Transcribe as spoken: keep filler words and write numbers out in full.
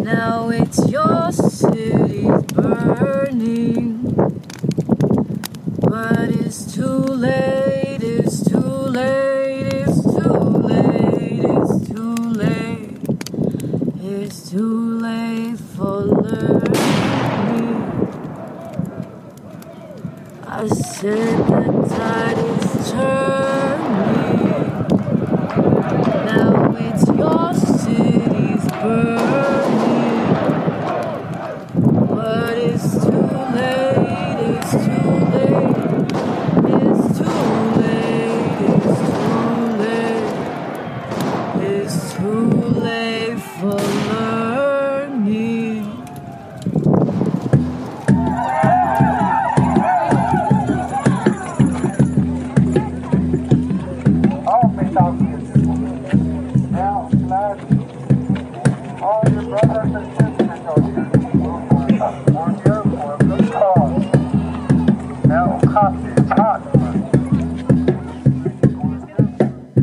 Now it's your city's burning, but it's too late, it's too late, it's too late, it's too late, it's too late for learning. I said the tide is turning, now it's your city's burning, but it's too late, it's too late, it's too late, it's too late, it's too late for learning. All me talking. Now, tonight, all your brothers and sisters.